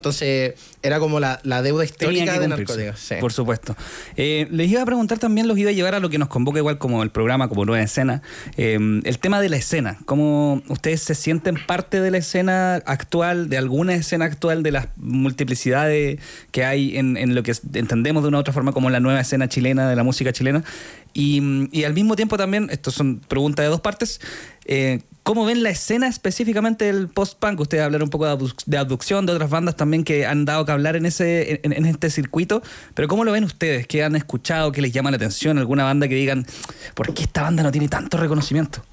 Entonces era como la deuda histórica de Narcóticos. Sí. Por supuesto. Les iba a preguntar también, los iba a llevar a lo que nos convoca igual como el programa, como Nueva Escena. El tema de la escena. ¿Cómo ustedes se sienten parte de la escena actual, de alguna escena actual, de las multiplicidades que hay en lo que entendemos de una u otra forma como la nueva escena chilena, de la música chilena? Y al mismo tiempo también, esto son preguntas de dos partes, ¿cómo ven la escena específicamente del post-punk? Ustedes hablaron un poco de Abducción, de otras bandas también que han dado que hablar en este circuito, pero ¿cómo lo ven ustedes? ¿Qué han escuchado? ¿Qué les llama la atención? ¿Alguna banda que digan, ¿por qué esta banda no tiene tanto reconocimiento?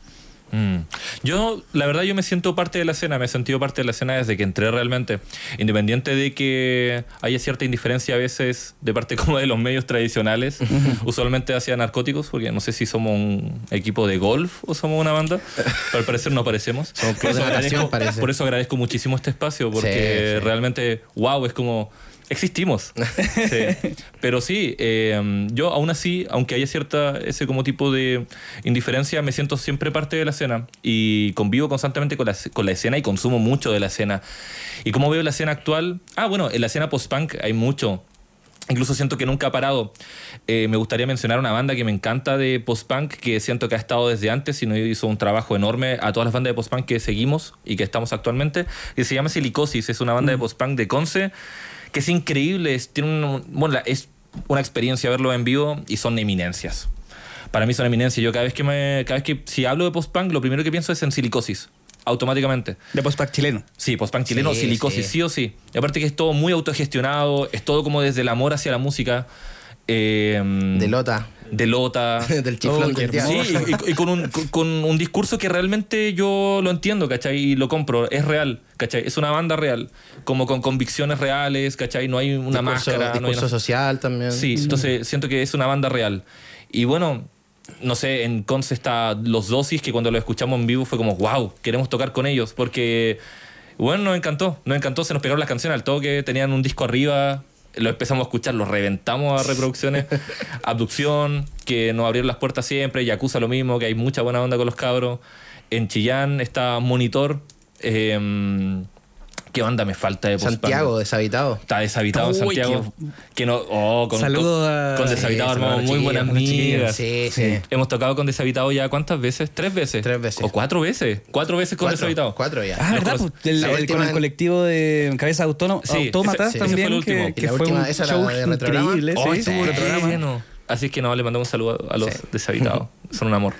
Yo, la verdad, yo me siento parte de la escena, me he sentido parte de la escena desde que entré realmente, independiente de que haya cierta indiferencia a veces de parte como de los medios tradicionales, usualmente hacia Narcóticos, porque no sé si somos un equipo de golf o somos una banda, pero al parecer no parecemos. Por eso agradezco muchísimo este espacio, porque realmente, wow, es como... Existimos. Sí. Pero sí, yo aún así, aunque haya ese como tipo de indiferencia, me siento siempre parte de la escena y convivo constantemente con la escena y consumo mucho de la escena. ¿Y cómo veo la escena actual? Bueno, en la escena post-punk hay mucho. Incluso siento que nunca ha parado. Me gustaría mencionar una banda que me encanta de post-punk, que siento que ha estado desde antes y nos hizo un trabajo enorme a todas las bandas de post-punk que seguimos y que estamos actualmente, que se llama Silicosis. Es una banda de post-punk de Conce, que es increíble, es una experiencia verlo en vivo y son eminencias. Para mí son eminencias. Yo cada vez que si hablo de post-punk, lo primero que pienso es en Silicosis, automáticamente. ¿De post-punk chileno? Sí, post-punk chileno, sí, Silicosis, sí o sí. Y aparte que es todo muy autogestionado, es todo como desde el amor hacia la música. De Lota. Del chiflón. Sí, y con un discurso que realmente yo lo entiendo, ¿cachai? Y lo compro, es real, ¿cachai? Es una banda real, como con convicciones reales, ¿cachai? No hay una máscara. Discurso social también. Sí, entonces siento que es una banda real. Y bueno, no sé, en Conce está Los Dosis, que cuando lo escuchamos en vivo fue como, wow, queremos tocar con ellos, porque, bueno, nos encantó, se nos pegaron las canciones al toque, tenían un disco arriba... Lo empezamos a escuchar, lo reventamos a reproducciones. Abducción, que nos abrieron las puertas siempre. Yakuza lo mismo, que hay mucha buena onda con los cabros. En Chillán está Monitor. ¿Qué banda me falta de post-punk? Santiago, Deshabitado. Está Deshabitado en Santiago. Con Deshabitado armamos muy buenas amigas. Sí. Hemos tocado con Deshabitado ya ¿cuántas veces? 3 veces. 3 veces. ¿O 4 veces? 4 veces con Deshabitado. 4 ya. ¿Verdad? Con el colectivo de Cabeza Autómata también. Que fue un show increíble. Así es que le mandamos un saludo a los Deshabitados. Son un amor.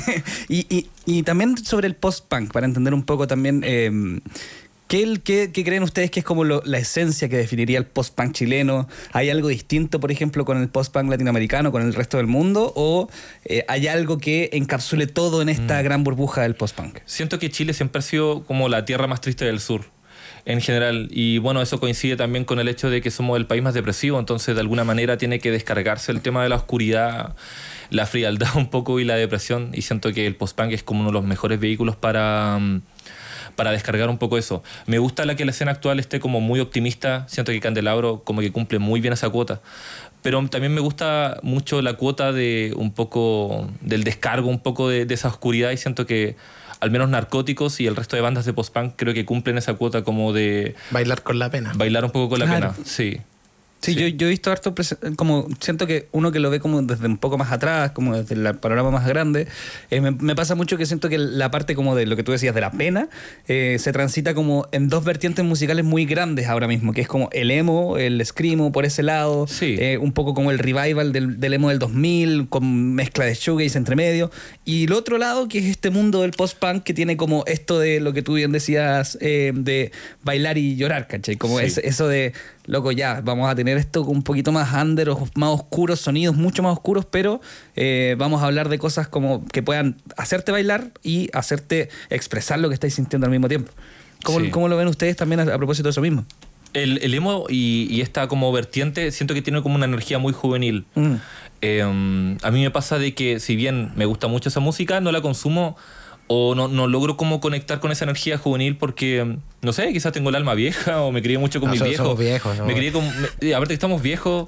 y también sobre el post-punk, para entender un poco también... ¿Qué creen ustedes que es como la esencia que definiría el post-punk chileno? ¿Hay algo distinto, por ejemplo, con el post-punk latinoamericano, con el resto del mundo? ¿O hay algo que encapsule todo en esta gran burbuja del post-punk? Siento que Chile siempre ha sido como la tierra más triste del sur, en general. Y bueno, eso coincide también con el hecho de que somos el país más depresivo. Entonces, de alguna manera, tiene que descargarse el tema de la oscuridad, la frialdad un poco y la depresión. Y siento que el post-punk es como uno de los mejores vehículos para descargar un poco eso. Me gusta que la escena actual esté como muy optimista. Siento que Candelabro como que cumple muy bien esa cuota. Pero también me gusta mucho la cuota de un poco del descargo, un poco de esa oscuridad, y siento que al menos Narcóticos y el resto de bandas de post-punk creo que cumplen esa cuota como de... Bailar con la pena. Bailar un poco con la pena, sí. Sí, yo he visto harto, como siento que uno que lo ve como desde un poco más atrás, como desde el panorama más grande, me pasa mucho que siento que la parte como de lo que tú decías de la pena, se transita como en dos vertientes musicales muy grandes ahora mismo, que es como el emo, el screamo por ese lado, sí. Un poco como el revival del emo del 2000, con mezcla de shoegaze entre medio, y el otro lado que es este mundo del post-punk que tiene como esto de lo que tú bien decías, de bailar y llorar, ¿cachai? Como sí. Eso de... Loco, ya, vamos a tener esto un poquito más under, más oscuros, sonidos mucho más oscuros, pero vamos a hablar de cosas como que puedan hacerte bailar y hacerte expresar lo que estáis sintiendo al mismo tiempo. ¿Cómo lo ven ustedes también a propósito de eso mismo? El emo y esta como vertiente siento que tiene como una energía muy juvenil. A mí me pasa de que si bien me gusta mucho esa música, no la consumo o no logro como conectar con esa energía juvenil porque, no sé, quizás tengo el alma vieja o me crié mucho con mis viejos. Somos viejos, ¿no? Me crié con... aparte que estamos viejos,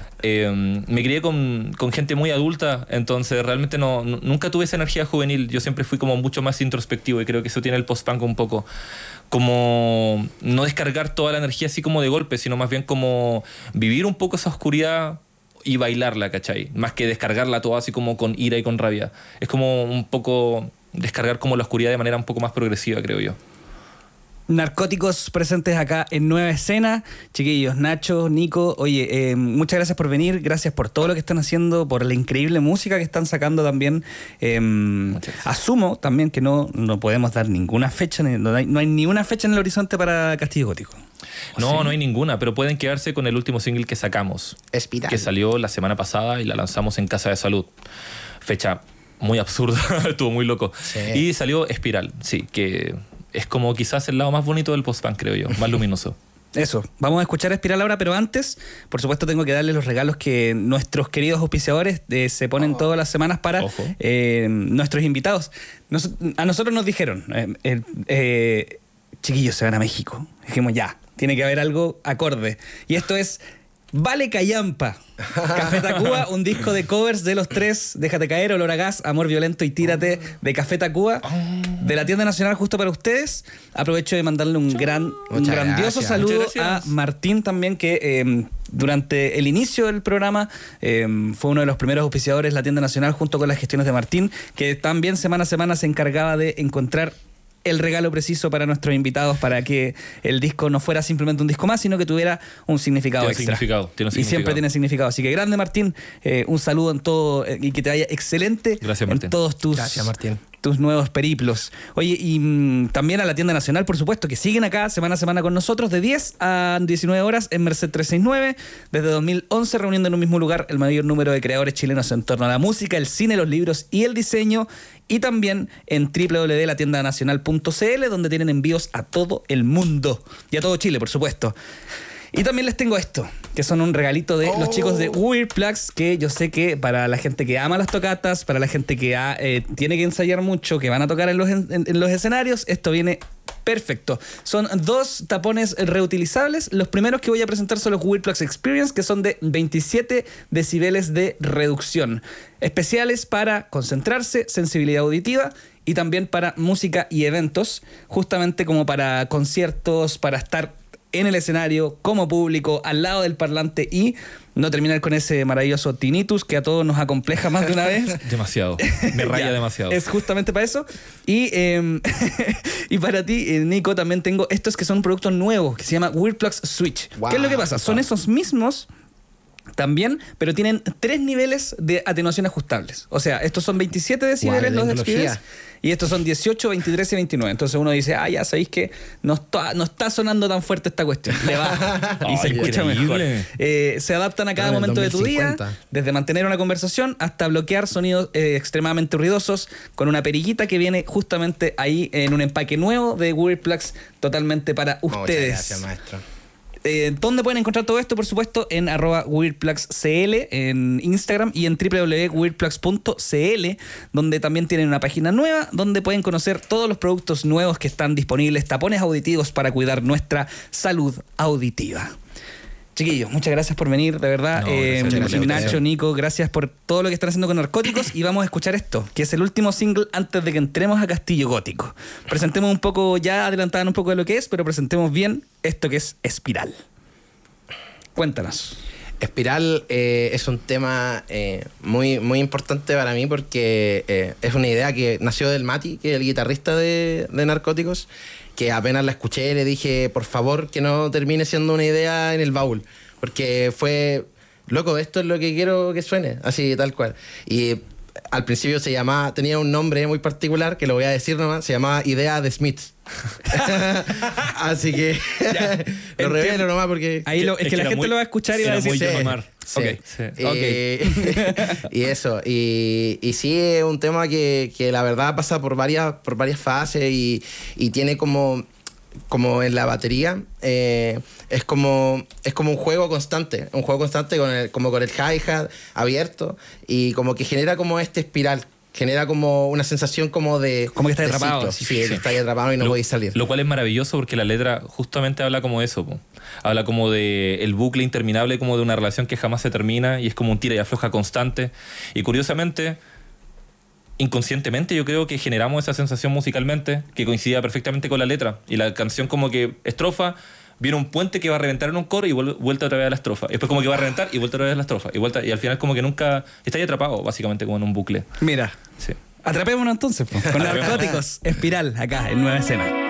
me crié con gente muy adulta, entonces realmente nunca tuve esa energía juvenil. Yo siempre fui como mucho más introspectivo y creo que eso tiene el post-punk un poco. Como no descargar toda la energía así como de golpe, sino más bien como vivir un poco esa oscuridad y bailarla, ¿cachai? Más que descargarla toda así como con ira y con rabia. Es como un poco descargar como la oscuridad de manera un poco más progresiva, creo yo. Narcóticos presentes acá en Nueva Escena. Chiquillos, Nacho, Nico, oye, muchas gracias por venir, gracias por todo lo que están haciendo, por la increíble música que están sacando también. Asumo también que no podemos dar ninguna fecha, no hay ni una fecha en el horizonte para Castillo Gótico. No hay ninguna, pero pueden quedarse con el último single que sacamos, Espiral, que salió la semana pasada y la lanzamos en Casa de Salud. Fecha muy absurda, estuvo muy loco. Sí. Y salió Espiral, sí, que es como quizás el lado más bonito del post-punk, creo yo, más luminoso. Eso, vamos a escuchar Espiral ahora, pero antes, por supuesto, tengo que darle los regalos que nuestros queridos auspiciadores se ponen todas las semanas para nuestros invitados. A nosotros nos dijeron, chiquillos, se van a México. Dijimos, ya, tiene que haber algo acorde. Y esto es Vale Callampa. Café Tacuba, un disco de covers de los tres: Déjate caer, Olor a gas, Amor violento y Tírate, de Café Tacuba, de la tienda nacional, justo para ustedes. Aprovecho de mandarle un grandioso saludo a Martín también, que durante el inicio del programa fue uno de los primeros auspiciadores, la tienda nacional, junto con las gestiones de Martín, que también semana a semana se encargaba de encontrar el regalo preciso para nuestros invitados, para que el disco no fuera simplemente un disco más, sino que tuviera un significado extra. Y siempre tiene significado. Así que grande, Martín, un saludo en todo y que te vaya excelente. Gracias, Martín. En todos Gracias, Martín. tus nuevos periplos. Oye, y también a la tienda nacional, por supuesto, que siguen acá semana a semana con nosotros de 10 a 19 horas en Merced 369, desde 2011, reuniendo en un mismo lugar el mayor número de creadores chilenos en torno a la música, el cine, los libros y el diseño, y también en www.latiendanacional.cl, donde tienen envíos a todo el mundo y a todo Chile, por supuesto. Y también les tengo esto, que son un regalito de los chicos de Weird Plugs, que yo sé que para la gente que ama las tocatas, para la gente que tiene que ensayar mucho, que van a tocar en los escenarios, esto viene perfecto. Son 2 tapones reutilizables. Los primeros que voy a presentar son los Weird Plugs Experience, que son de 27 decibeles de reducción. Especiales para concentrarse, sensibilidad auditiva, y también para música y eventos, justamente como para conciertos, para estar en el escenario, como público, al lado del parlante, y no terminar con ese maravilloso tinnitus que a todos nos acompleja más de una vez. Demasiado. Me raya demasiado. Es justamente para eso. Y, y para ti, Nico, también tengo estos que son productos nuevos, que se llama Weird Plugs Switch. Wow. ¿Qué es lo que pasa? Son esos mismos también, pero tienen 3 niveles de atenuación ajustables. O sea, estos son 27 decibeles los de Experience, y estos son 18, 23 y 29. Entonces uno dice, ya sabéis que no está sonando tan fuerte esta cuestión. Le baja y se escucha mejor. Se adaptan a cada momento de tu día, desde mantener una conversación hasta bloquear sonidos extremadamente ruidosos, con una perillita que viene justamente ahí en un empaque nuevo de Weird Plugs, totalmente para ustedes. Muchas gracias, maestro. ¿Dónde pueden encontrar todo esto? Por supuesto, en @WeirdPlugsCL en Instagram y en www.weirdplugs.cl, donde también tienen una página nueva donde pueden conocer todos los productos nuevos que están disponibles, tapones auditivos para cuidar nuestra salud auditiva. Chiquillos, muchas gracias por venir, de verdad. Nacho, Nico, gracias por todo lo que están haciendo con Narcóticos, y vamos a escuchar esto, que es el último single antes de que entremos a Castillo Gótico. Presentemos un poco, ya adelantaban un poco de lo que es, pero presentemos bien esto que es Espiral. Cuéntanos. Espiral es un tema muy, muy importante para mí, porque es una idea que nació del Mati, que es el guitarrista de Narcóticos, que apenas la escuché le dije, por favor, que no termine siendo una idea en el baúl, porque fue, loco, esto es lo que quiero que suene, así tal cual. Y al principio tenía un nombre muy particular, que lo voy a decir nomás, se llamaba Idea de Smiths. Así que lo revelo nomás, porque ahí es que la gente lo va a escuchar y va a decir sí. Y eso, y sí, es un tema que la verdad pasa por varias fases, y tiene como en la batería, es como un juego constante con el hi-hat abierto, y como que genera como esta espiral genera como una sensación como de... Como que estás de atrapado. ciclo. Sí, que estás atrapado y no podéis salir. Lo cual es maravilloso porque la letra justamente habla como de eso, po. Habla como de el bucle interminable, como de una relación que jamás se termina y es como un tira y afloja constante. Y curiosamente, inconscientemente yo creo que generamos esa sensación musicalmente que coincidía perfectamente con la letra. Y la canción como que estrofa, viene un puente que va a reventar en un coro y vuelta otra vez a la estrofa. Y después como que va a reventar y vuelta otra vez a la estrofa. Y al final como que nunca... Está ahí atrapado, básicamente, como en un bucle. Mira, Sí. atrapémonos entonces, con Narcóticos, Espiral, acá en Nueva Escena.